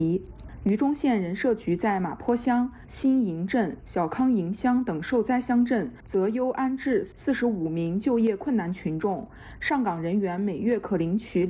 榆中县人社局在马坡乡、新营镇、小康营乡等受灾乡镇择优安置45名就业困难群众，上岗人员每月可领取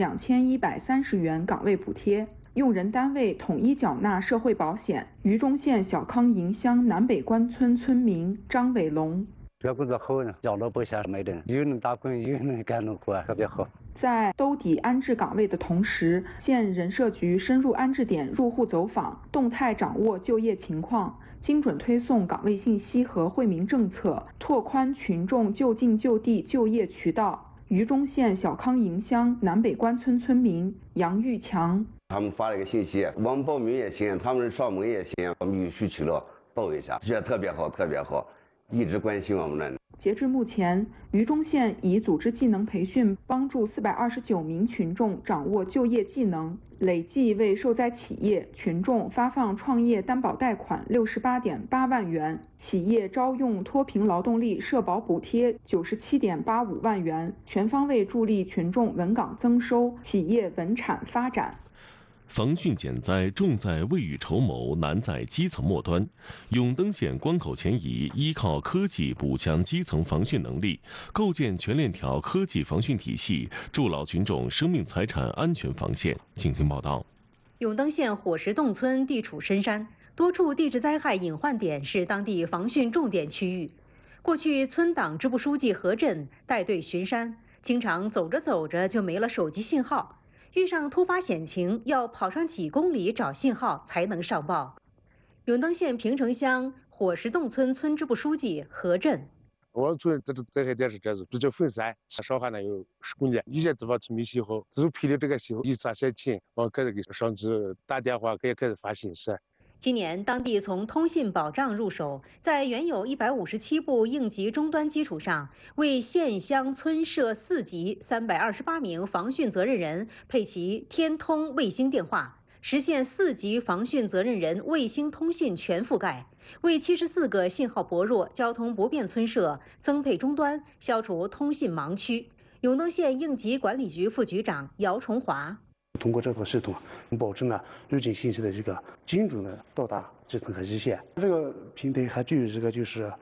2130元岗位补贴，用人单位统一缴纳社会保险。榆中县小康营乡南北关村村民张伟龙。 这工作好呢，交了不下没人，有人打工，有人干农活，特别好。 在兜底安置岗位的同时，县人社局深入安置点入户走访，动态掌握就业情况，精准推送岗位信息和惠民政策，拓宽群众就近就地就业渠道。榆中县小康营乡南北关村村民杨玉强， 他们发了一个信息，我们报名也行，他们上门也行，我们有需求了报一下，觉得特别好，特别好，一直关心我们呢。 截至目前，榆中县已组织技能培训，帮助429名群众掌握就业技能，累计为受灾企业群众发放创业担保贷款68.8万元，企业招用脱贫劳动力社保补贴97.85万元，全方位助力群众稳岗增收，企业稳产发展。 防汛减灾重在未雨绸缪，难在基层末端。永登县关口前移，依靠科技补强基层防汛能力，构建全链条科技防汛体系，筑牢群众生命财产安全防线。请听报道。 永登县火石洞村地处深山，多处地质灾害隐患点是当地防汛重点区域。过去村党支部书记何震带队巡山，经常走着走着就没了手机信号。遇上突发险情，要跑上几公里找信号才能上报。永登县平城乡火石洞村村支部书记何震： 我们村这个灾害点是这种，比较分散，烧焊呢有10公里，有些地方是没信号，自从批了这个信号，一发险情，我开始给上级打电话，也开始发信息。 今年，当地从通信保障入手，在原有157部应急终端基础上，为县乡村社4级328名防汛责任人配齐天通卫星电话，实现4级防汛责任人卫星通信全覆盖，为74个信号薄弱、交通不便村社增配终端，消除通信盲区。永登县应急管理局副局长姚崇华。 通过这套系统，保证了预警信息的这个精准的到达基层和一线。这个平台还具有这个就是